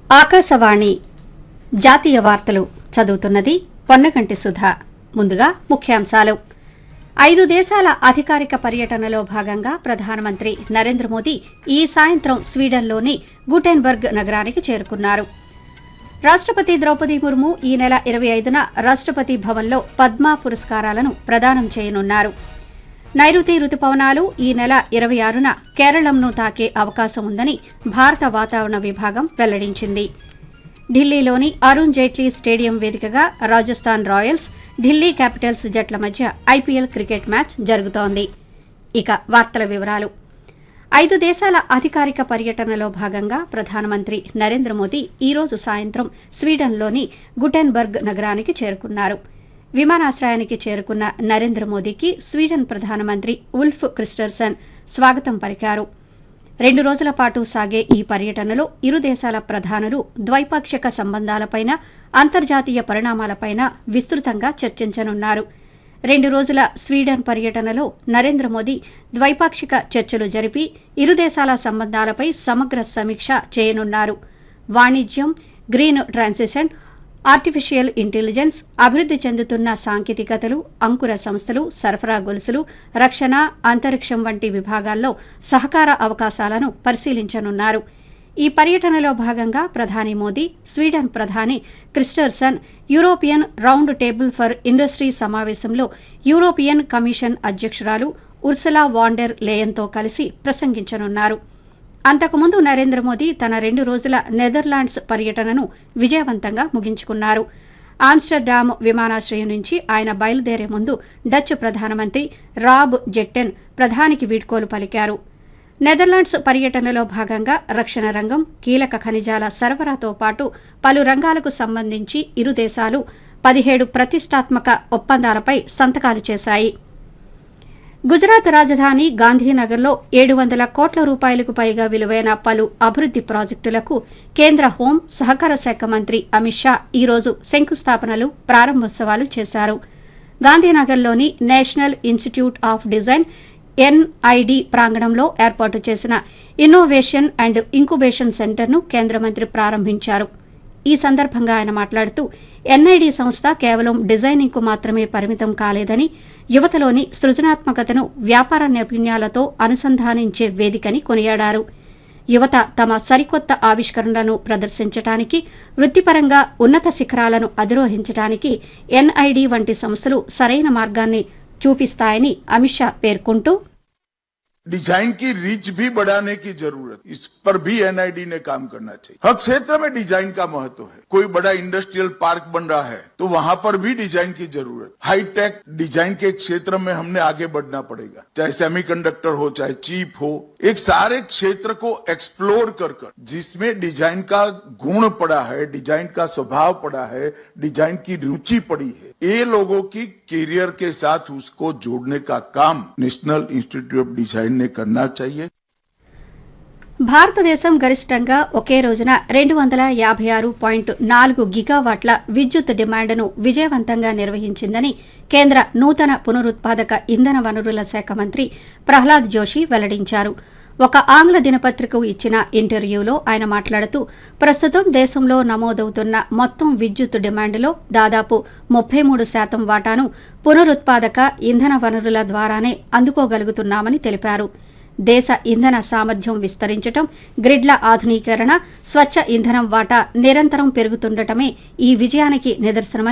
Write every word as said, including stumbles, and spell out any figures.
ఆకాశవాణి జాతీయ వార్తలు చదువుతున్నది పొన్నగంటి సుధా. ముందుగా ముఖ్యాంశాలు. ఐదు దేశాల అధికారిక పర్యటనలో భాగంగా ప్రధానమంత్రి నరేంద్ర మోదీ ఈ సాయంత్రం స్వీడన్లోని గుటెన్బర్గ్ నగరానికి చేరుకున్నారు. రాష్టపతి ద్రౌపది ముర్ము ఈ నెల ఇరవై ఐదున రాష్టపతి భవన్లో పద్మ పురస్కారాలను ప్రదానం చేయనున్నారు. నైరుతి రుతుపవనాలు ఈ నెల ఇరవై ఆరున కేరళంను తాకే అవకాశం ఉందని భారత వాతావరణ విభాగం వెల్లడించింది. ఢిల్లీలోని అరుణ్ జైట్లీ స్టేడియం వేదికగా రాజస్థాన్ రాయల్స్, ఢిల్లీ క్యాపిటల్స్ జట్ల మధ్య ఐపీఎల్ క్రికెట్ మ్యాచ్ జరుగుతోంది. ఇక వార్తల వివరాలు. ఐదు దేశాల అధికారిక పర్యటనలో భాగంగా ప్రధానమంత్రి నరేంద్ర మోదీ ఈ రోజు సాయంత్రం స్వీడన్లోని గుటెన్బర్గ్ నగరానికి చేరుకున్నారు. విమానాశ్రయానికి చేరుకున్న నరేంద్ర మోదీకి స్వీడన్ ప్రధానమంత్రి ఉల్ఫ్ క్రిస్టర్సన్ స్వాగతం పలికారు. రెండు రోజుల పాటు సాగే ఈ పర్యటనలో ఇరు దేశాల ప్రధానులు ద్వైపాక్షిక సంబంధాలపైన, అంతర్జాతీయ పరిణామాలపైన విస్తృతంగా చర్చించనున్నారు. రెండు రోజుల స్వీడన్ పర్యటనలో నరేంద్ర మోదీ ద్వైపాక్షిక చర్చలు జరిపి ఇరు దేశాల సంబంధాలపై సమగ్ర సమీక్ష చేయనున్నారు. వాణిజ్యం, గ్రీన్ ట్రాన్సిషన్, ఆర్టిఫిషియల్ ఇంటెలిజెన్స్, అభివృద్ది చెందుతున్న సాంకేతికతలు, అంకుర సంస్థలు, సరఫరా గొలుసులు, రక్షణ, అంతరిక్షం వంటి విభాగాల్లో సహకార అవకాశాలను పరిశీలించనున్నారు. ఈ పర్యటనలో భాగంగా ప్రధాని మోదీ స్వీడన్ ప్రధాని Kristersson European round table for industry సమావేశంలో యూరోపియన్ కమిషన్ అధ్యక్షురాలు ఉర్సులా వాన్ డెర్ లేయన్తో కలిసి ప్రసంగించనున్నారు. అంతకుముందు నరేంద్ర మోదీ తన రెండు రోజుల నెదర్లాండ్స్ పర్యటనను విజయవంతంగా ముగించుకున్నారు. ఆమ్స్టర్డామ్ విమానాశ్రయం నుంచి ఆయన బయలుదేరే ముందు డచ్ ప్రధానమంత్రి రాబ్ జెట్టెన్ ప్రధానికి వీడ్కోలు పలికారు. నెదర్లాండ్స్ పర్యటనలో భాగంగా రక్షణ రంగం, కీలక ఖనిజాల సరఫరాతో పాటు పలు రంగాలకు సంబంధించి ఇరు దేశాలు పదిహేడు ప్రతిష్టాత్మక ఒప్పందాలపై సంతకాలు చేశాయి. గుజరాత్ రాజధాని గాంధీనగర్లో ఏడు వందల కోట్ల రూపాయలకు పైగా విలువైన పలు అభివృద్ది ప్రాజెక్టులకు కేంద్ర హోం, సహకార శాఖ మంత్రి అమిత్ షా ఈ రోజు శంకుస్థాపనలు, ప్రారంభోత్సవాలు చేశారు. గాంధీనగర్లోని national institute of design NID ప్రాంగణంలో ఏర్పాటు చేసిన ఇన్నోవేషన్ అండ్ ఇంక్యుబేషన్ సెంటర్ను కేంద్ర మంత్రి ప్రారంభించారు. ఈ సందర్భంగా ఆయన మాట్లాడుతూ ఎన్ఐడి సంస్థ కేవలం డిజైనింగ్కు మాత్రమే పరిమితం కాలేదని, యువతలోని సృజనాత్మకతను వ్యాపార నైపుణ్యాలతో అనుసంధానించే వేదికని కొనియాడారు. యువత తమ సరికొత్త ఆవిష్కరణలను ప్రదర్శించడానికి, వృత్తిపరంగా ఉన్నత శిఖరాలను అధిరోహించడానికి ఎన్ఐడి వంటి సంస్థలు సరైన మార్గాన్ని చూపిస్తాయని అమిత్ షా పేర్కొంటూ, डिजाइन की रीच भी बढ़ाने की जरूरत, इस पर भी एनआईडी ने काम करना चाहिए. हर क्षेत्र में डिजाइन का महत्व है. कोई बड़ा इंडस्ट्रियल पार्क बन रहा है तो वहां पर भी डिजाइन की जरूरत. हाईटेक डिजाइन के क्षेत्र में हमने आगे बढ़ना पड़ेगा, चाहे सेमीकंडक्टर हो, चाहे चिप हो. एक सारे क्षेत्र को एक्सप्लोर कर कर जिसमें डिजाइन का गुण पड़ा है, डिजाइन का स्वभाव पड़ा है, डिजाइन की रुचि पड़ी है, ये लोगों की करियर के साथ उसको जोड़ने का काम नेशनल इंस्टीट्यूट ऑफ डिजाइन ने करना चाहिए. భారతదేశం గరిష్టంగా ఒకే రోజున రెండు వందల యాభై ఆరు పాయింట్ నాలుగు గిగావాట్ల విద్యుత్ డిమాండ్ను విజయవంతంగా నిర్వహించిందని కేంద్ర నూతన పునరుత్పాదక ఇంధన వనరుల శాఖ మంత్రి ప్రహ్లాద్ జోషి వెల్లడించారు. ఒక ఆంగ్ల దినపత్రికకు ఇచ్చిన ఇంటర్వ్యూలో ఆయన మాట్లాడుతూ, ప్రస్తుతం దేశంలో నమోదవుతున్న మొత్తం విద్యుత్ డిమాండ్లో దాదాపు ముప్పై మూడు శాతం వాటాను పునరుత్పాదక ఇంధన వనరుల ద్వారానే అందుకోగలుగుతున్నామని తెలిపారు. దేశ ఇంధన సామర్థ్యం విస్తరించడం, గ్రిడ్ల ఆధునీకరణ, స్వచ్ఛ ఇంధనం వాటా నిరంతరం పెరుగుతుండటమే ఈ విజయానికి నిదర్శనమని